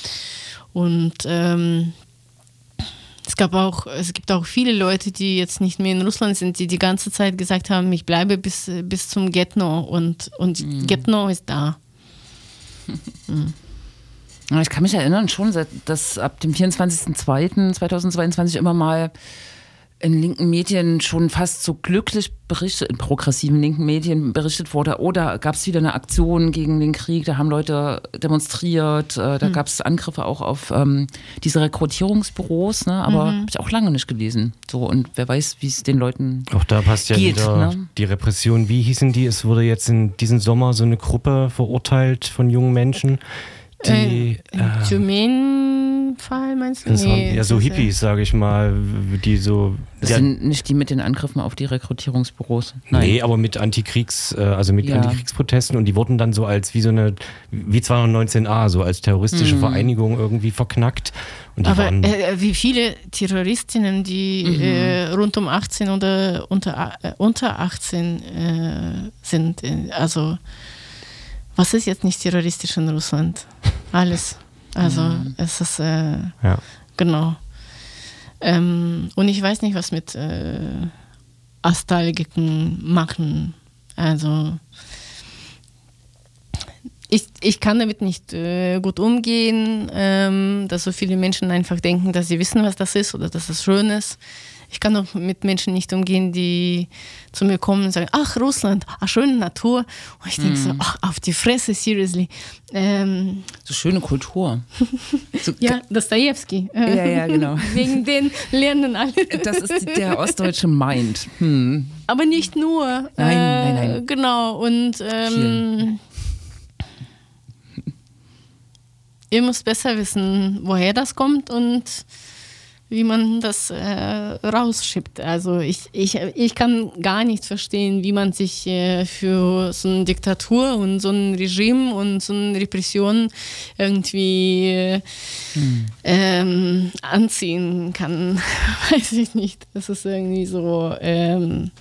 Und ähm, es gab auch, es gibt auch viele Leute, die jetzt nicht mehr in Russland sind, die die ganze Zeit gesagt haben, ich bleibe bis, bis zum Getno und, und mhm. Getno ist da. mhm. Ich kann mich erinnern schon, dass ab dem vierundzwanzigsten zweiten zweitausendzweiundzwanzig immer mal in linken Medien schon fast so glücklich berichtet, in progressiven linken Medien berichtet wurde, oder gab es wieder eine Aktion gegen den Krieg, da haben Leute demonstriert, da mhm. gab es Angriffe auch auf ähm, diese Rekrutierungsbüros, ne? Aber mhm. habe ich auch lange nicht gelesen. So, und wer weiß, wie es den Leuten geht. Auch da passt ja geht, wieder ne? Die Repression, wie hießen die? Es wurde jetzt in diesem Sommer so eine Gruppe verurteilt von jungen Menschen, die, äh, äh, Tjumen-Fall meinst du? Nee, ja, so Hippies, sage ich mal, die so... Das ja, sind nicht die mit den Angriffen auf die Rekrutierungsbüros? Nein. Nee, aber mit Antikriegs, also mit ja. Antikriegsprotesten, und die wurden dann so als wie so eine, wie zweihundertneunzehn a, so als terroristische mhm. Vereinigung irgendwie verknackt. Und die aber waren, äh, wie viele Terroristinnen, die mhm. äh, rund um achtzehn oder unter, äh, unter achtzehn äh, sind, also... Was ist jetzt nicht terroristisch in Russland? Alles. Also mhm. es ist, äh, ja. genau. Ähm, und ich weiß nicht, was mit äh, Nostalgiken machen. Also ich, ich kann damit nicht äh, gut umgehen, ähm, dass so viele Menschen einfach denken, dass sie wissen, was das ist oder dass es schön ist. ich kann auch mit Menschen nicht umgehen, die zu mir kommen und sagen, ach, Russland, ach, schöne Natur. Und ich denke mm. so, ach, auf die Fresse, seriously. Ähm, so schöne Kultur. So, ja, Dostojewski. Äh, ja, ja, genau. Wegen den lernen alle. Das ist der ostdeutsche Mind. Hm. Aber nicht nur. Nein, äh, nein, nein. Genau, und ähm, ihr müsst besser wissen, woher das kommt und wie man das äh, rausschiebt. Also ich, ich, ich kann gar nicht verstehen, wie man sich äh, für so eine Diktatur und so ein Regime und so eine Repression irgendwie äh, hm. ähm, anziehen kann. Weiß ich nicht. Das ist irgendwie so ähm,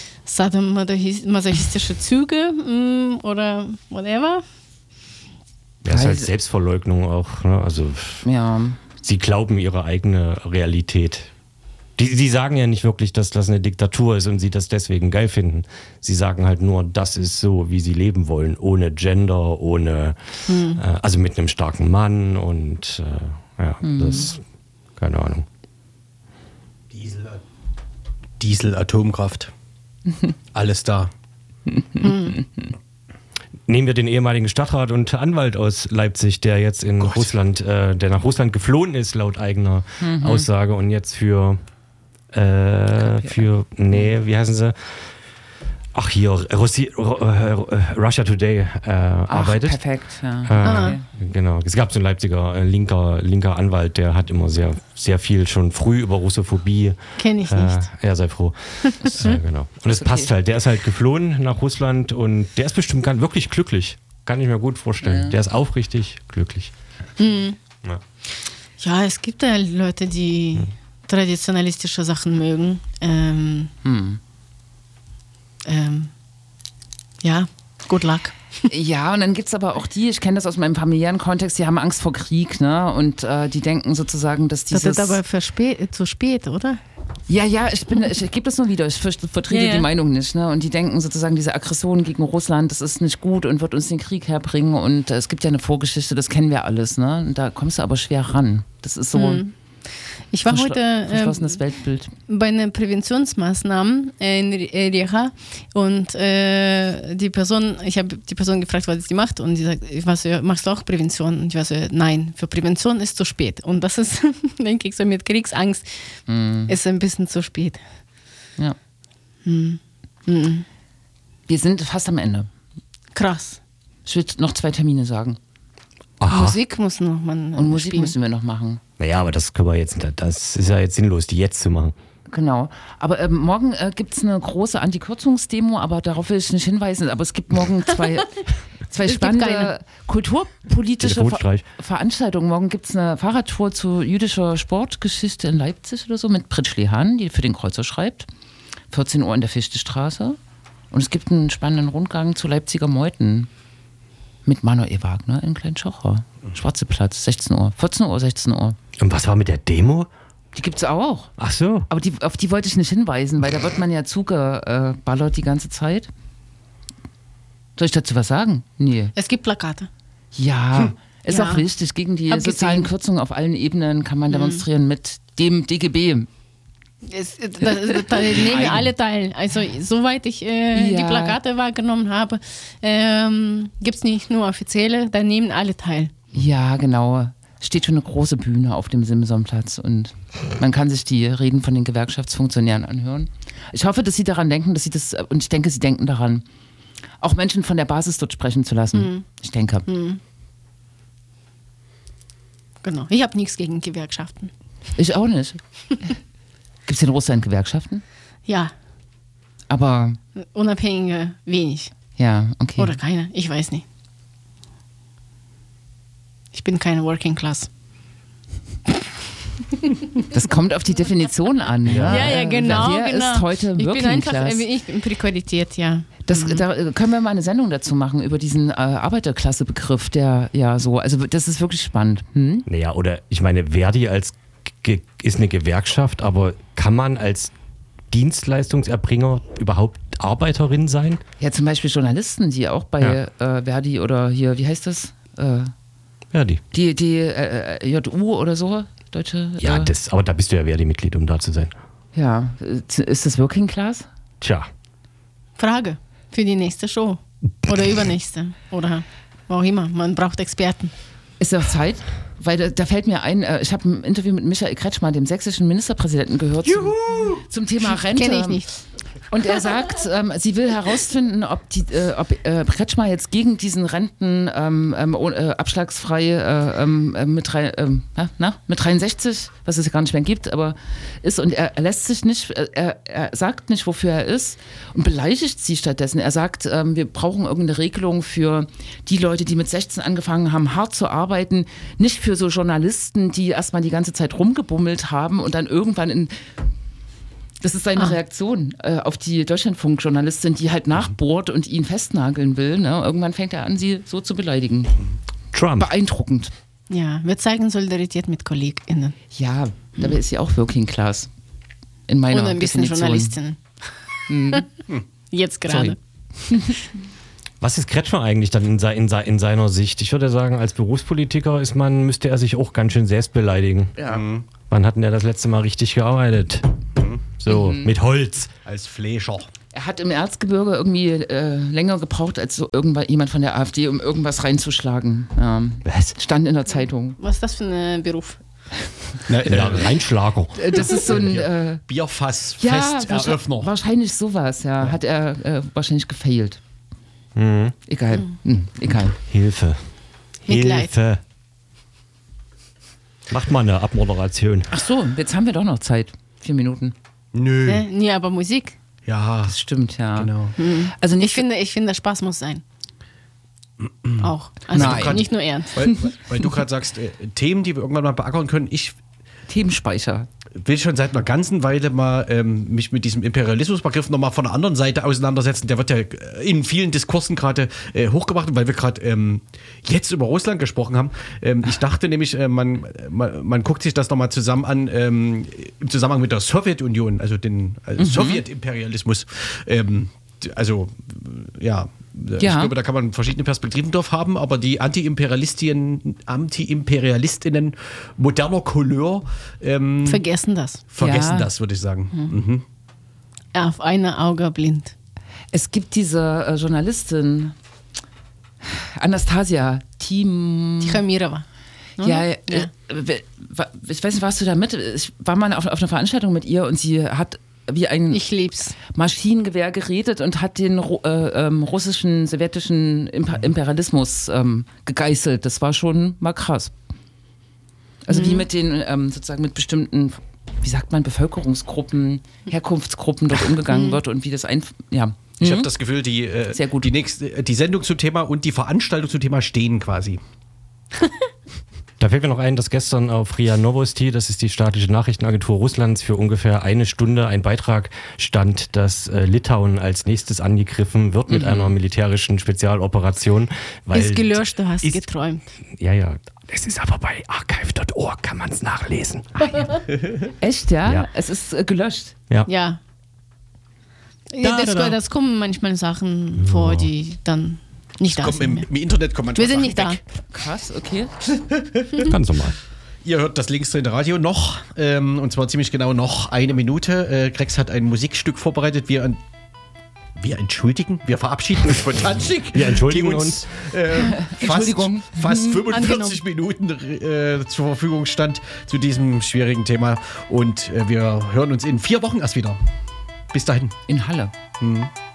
sadomasochistische Züge mh, oder whatever. Ja, ist halt Selbstverleugnung auch. Ne? Also ja. Sie glauben ihre eigene Realität. Die, die sagen ja nicht wirklich, dass das eine Diktatur ist und sie das deswegen geil finden. Sie sagen halt nur, das ist so, wie sie leben wollen. Ohne Gender, ohne, hm. äh, also mit einem starken Mann und äh, ja, hm. das, keine Ahnung. Diesel, Diesel Atomkraft. Alles da. Hm. Nehmen wir den ehemaligen Stadtrat und Anwalt aus Leipzig, der jetzt in Gott. Russland, äh, der nach Russland geflohen ist, laut eigener mhm. Aussage und jetzt für, äh, für, nee, wie heißen sie? Ach hier, Russi, Russia Today äh, Ach, arbeitet. Perfekt, ja. Äh, ah. Genau. Es gab so einen Leipziger äh, linker, linker Anwalt, der hat immer sehr, sehr viel schon früh über Russophobie. Kenne ich äh, nicht. Ja, sei froh. äh, genau. Und es okay. passt halt. Der ist halt geflohen nach Russland und der ist bestimmt ganz, wirklich glücklich. Kann ich mir gut vorstellen. Ja. Der ist aufrichtig glücklich. Mhm. Ja. ja, es gibt ja Leute, die hm. traditionalistische Sachen mögen. Ähm, hm. Ähm, ja, good luck. Ja, und dann gibt es aber auch die, ich kenne das aus meinem familiären Kontext, die haben Angst vor Krieg, ne? Und äh, die denken sozusagen, dass dieses... Das ist aber für spät, zu spät, oder? Ja, ja, ich bin, ich, ich gebe das nur wieder, ich vertrete ja, ja. die Meinung nicht, ne? Und die denken sozusagen, diese Aggression gegen Russland, das ist nicht gut und wird uns den Krieg herbringen. Und äh, es gibt ja eine Vorgeschichte, das kennen wir alles, ne? Und da kommst du aber schwer ran. Das ist so... Hm. Ich war Verschl- heute verschlossenes äh, Weltbild. bei einer Präventionsmaßnahme in Riga und äh, die Person, ich habe die Person gefragt, was sie macht und die sagt, was machst du auch Prävention? Und ich war so, nein, für Prävention ist zu spät. Und das ist, denke ich, so mit Kriegsangst mm. ist ein bisschen zu spät. Ja. Mm. Mm. Wir sind fast am Ende. Krass. Ich will noch zwei Termine sagen. Aha. Musik muss noch man Und Musik spielen. müssen wir noch machen. Naja, aber das können wir jetzt, das ist ja jetzt sinnlos, die jetzt zu machen. Genau. Aber ähm, morgen äh, gibt es eine große Antikürzungsdemo, aber darauf will ich nicht hinweisen. Aber es gibt morgen zwei, zwei spannende kulturpolitische Ver- Veranstaltungen. Morgen gibt es eine Fahrradtour zu jüdischer Sportgeschichte in Leipzig oder so mit Pritschli Hahn, die für den Kreuzer schreibt. vierzehn Uhr in der Fichtestraße. Und es gibt einen spannenden Rundgang zu Leipziger Meuten. Mit Manuel Wagner in Kleinschocher. Schwarze Platz, sechzehn Uhr. vierzehn Uhr, sechzehn Uhr. Und was war mit der Demo? Die gibt's auch. Ach so. Aber die, auf die wollte ich nicht hinweisen, weil da wird man ja zugeballert die ganze Zeit. Soll ich dazu was sagen? Nee. Es gibt Plakate. Ja, hm. ist ja. auch wichtig. Gegen die Hab sozialen gesehen. Kürzungen auf allen Ebenen kann man demonstrieren mhm. mit dem D G B. Es, da, da nehmen wir alle teil. Also soweit ich äh, ja. die Plakate wahrgenommen habe, ähm, gibt es nicht nur offizielle, da nehmen alle teil. Ja, genau. Steht schon eine große Bühne auf dem Simsonplatz und man kann sich die Reden von den Gewerkschaftsfunktionären anhören. Ich hoffe, dass sie daran denken, dass sie das, und ich denke, sie denken daran, auch Menschen von der Basis dort sprechen zu lassen. Mhm. Ich denke. Mhm. Genau. Ich habe nichts gegen Gewerkschaften. Ich auch nicht. Gibt es in Russland Gewerkschaften? Ja. Aber. Unabhängige wenig. Ja, okay. Oder keine, ich weiß nicht. Ich bin keine Working Class. Das kommt auf die Definition an. Ja, ja, ja genau. Wer genau. ist heute ich Working bin einfach, Class? Ich bin Prekarität, ja. Das, mhm. Da können wir mal eine Sendung dazu machen, über diesen äh, Arbeiterklasse-Begriff, der ja so, also das ist wirklich spannend. Hm? Naja, oder ich meine, Verdi als ge- ist eine Gewerkschaft, aber kann man als Dienstleistungserbringer überhaupt Arbeiterin sein? Ja, zum Beispiel Journalisten, die auch bei ja. äh, Verdi oder hier, wie heißt das? Äh, Verdi. Die, die äh, J U oder so, deutsche. Ja, äh, das, aber da bist du ja Verdi-Mitglied, um da zu sein. Ja, ist das Working Class? Tja. Frage für die nächste Show. Oder übernächste. Oder wo auch immer. Man braucht Experten. Ist auch Zeit? Weil da, da fällt mir ein, äh, ich habe ein Interview mit Michael Kretschmer, dem sächsischen Ministerpräsidenten, gehört zum, zum Thema Rente. Kenne ich nicht. Und er sagt, ähm, sie will herausfinden, ob, die, äh, ob äh, Kretschmer jetzt gegen diesen Renten ähm, äh, abschlagsfrei äh, äh, mit, drei, äh, na, mit dreiundsechzig, was es ja gar nicht mehr gibt, aber ist. Und er, er lässt sich nicht, er, er sagt nicht, wofür er ist und beleidigt sie stattdessen. Er sagt, ähm, wir brauchen irgendeine Regelung für die Leute, die mit sechzehn angefangen haben, hart zu arbeiten, nicht für so Journalisten, die erstmal die ganze Zeit rumgebummelt haben und dann irgendwann in Das ist seine ah. Reaktion äh, auf die Deutschlandfunk-Journalistin, die halt nachbohrt und ihn festnageln will. Ne? Irgendwann fängt er an, sie so zu beleidigen. Trump. Beeindruckend. Ja, wir zeigen Solidarität mit KollegInnen. Ja, dabei ist sie auch Working Class. In meiner Und ein bisschen Definition. Journalistin. Hm. Jetzt gerade. Was ist Kretschmer eigentlich dann in, in, in seiner Sicht? Ich würde sagen, als Berufspolitiker ist man, müsste er sich auch ganz schön selbst beleidigen. Ja. Mhm. Wann hat denn er das letzte Mal richtig gearbeitet? Mhm. So, mhm. mit Holz. Als Fleischer. Er hat im Erzgebirge irgendwie äh, länger gebraucht als so irgendwann jemand von der AfD, um irgendwas reinzuschlagen. Ja. Was? Stand in der Zeitung. Was ist das für ein Beruf? Na, äh, Reinschlager. Das ist so ein äh, Bierfass-Festeröffner. Ja, wahrscheinlich sowas, ja. ja. Hat er äh, wahrscheinlich gefailt. Mhm. Egal. Mhm. Egal. Hilfe. Mitleid. Hilfe. Macht mal eine Abmoderation. Ach so, jetzt haben wir doch noch Zeit. Vier Minuten. Nö. Äh, nee, aber Musik. Ja. Das stimmt, ja. Genau. Mhm. Also nicht ich finde, ich finde, Spaß muss sein. Auch. Also Nein. nicht nur ernst. Weil, weil du gerade sagst, äh, Themen, die wir irgendwann mal beackern können. Ich Themenspeicher. will schon seit einer ganzen Weile mal ähm, mich mit diesem Imperialismusbegriff nochmal von der anderen Seite auseinandersetzen. Der wird ja in vielen Diskursen gerade äh, hochgebracht, weil wir gerade ähm, jetzt über Russland gesprochen haben. Ähm, ich dachte nämlich, äh, man, man, man guckt sich das nochmal zusammen an ähm, im Zusammenhang mit der Sowjetunion, also den also mhm. Sowjetimperialismus. Ähm, also, ja. Ich ja. glaube, da kann man verschiedene Perspektiven drauf haben, aber die Anti-Imperialistien, Anti-Imperialistinnen moderner Couleur ähm, vergessen das. Vergessen ja. das, würde ich sagen. Mhm. Mhm. Auf eine Auge blind. Es gibt diese äh, Journalistin, Anastasia Tim. Tichamirova. Ja, ja. Äh, ich weiß nicht, warst du da mit? Ich war mal auf, auf einer Veranstaltung mit ihr und sie hat wie ein ich lieb's. Maschinengewehr geredet und hat den äh, ähm, russischen, sowjetischen Imper- Imperialismus ähm, gegeißelt. Das war schon mal krass. Also mhm. wie mit den, ähm, sozusagen mit bestimmten, wie sagt man, Bevölkerungsgruppen, Herkunftsgruppen dort umgegangen wird und wie das ein, ja. Ich mhm. habe das Gefühl, die, äh, Sehr gut. die, nächste, die Sendung zum Thema und die Veranstaltung zum Thema stehen quasi. Da fällt mir noch ein, dass gestern auf R I A Novosti, das ist die staatliche Nachrichtenagentur Russlands, für ungefähr eine Stunde ein Beitrag stand, dass äh, Litauen als nächstes angegriffen wird mit mhm. einer militärischen Spezialoperation. Weil ist gelöscht, du hast ist, geträumt. Ja, ja. Es ist aber bei archive punkt org, kann man es nachlesen. Ah, ja. Echt, ja? ja? Es ist äh, gelöscht. Ja. Ja. Da, das, da, da. das kommen manchmal Sachen ja. vor, die dann nicht da sind. Im, Im Internet kommt manchmal Wir sind Sachen nicht da. weg. Krass, okay. Ganz normal. Ihr hört das linksdrehende Radio noch, ähm, und zwar ziemlich genau noch eine Minute. Äh, Grex hat ein Musikstück vorbereitet. Wir, an, wir entschuldigen, wir verabschieden uns von Tanzig. Wir entschuldigen die uns äh, fast, fast fünfundvierzig Minuten äh, zur Verfügung stand zu diesem schwierigen Thema. Und äh, wir hören uns in vier Wochen erst wieder. Bis dahin. In Halle. Mhm.